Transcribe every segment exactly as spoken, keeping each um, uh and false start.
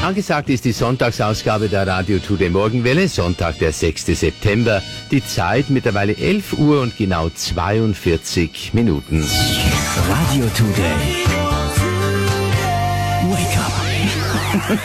Angesagt ist die Sonntagsausgabe der Radio Today Morgenwelle, Sonntag, der sechster September. Die Zeit mittlerweile elf Uhr und genau zweiundvierzig Minuten. Radio Today. Wake up.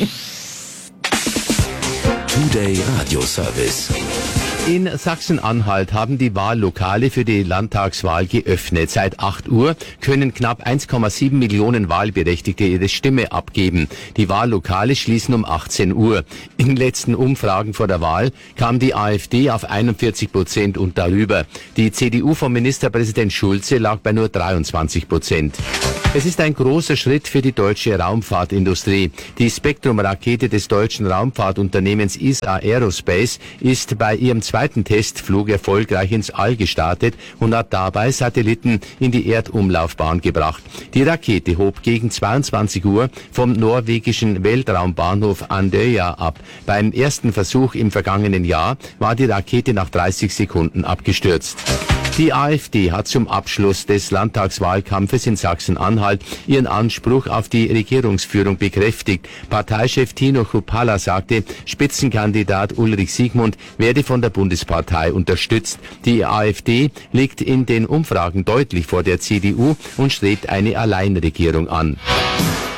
Today Radio Service. In Sachsen-Anhalt haben die Wahllokale für die Landtagswahl geöffnet. Seit acht Uhr können knapp eins Komma sieben Millionen Wahlberechtigte ihre Stimme abgeben. Die Wahllokale schließen um achtzehn Uhr. In letzten Umfragen vor der Wahl kam die AfD auf einundvierzig Prozent und darüber. Die C D U von Ministerpräsident Schulze lag bei nur dreiundzwanzig Prozent. Es ist ein großer Schritt für die deutsche Raumfahrtindustrie. Die Spektrum-Rakete des deutschen Raumfahrtunternehmens I S A Aerospace ist bei ihrem zweiten Testflug erfolgreich ins All gestartet und hat dabei Satelliten in die Erdumlaufbahn gebracht. Die Rakete hob gegen zweiundzwanzig Uhr vom norwegischen Weltraumbahnhof Andøya ab. Beim ersten Versuch im vergangenen Jahr war die Rakete nach dreißig Sekunden abgestürzt. Die AfD hat zum Abschluss des Landtagswahlkampfes in Sachsen-Anhalt ihren Anspruch auf die Regierungsführung bekräftigt. Parteichef Tino Chrupalla sagte, Spitzenkandidat Ulrich Siegmund werde von der Bundespartei unterstützt. Die AfD liegt in den Umfragen deutlich vor der C D U und strebt eine Alleinregierung an.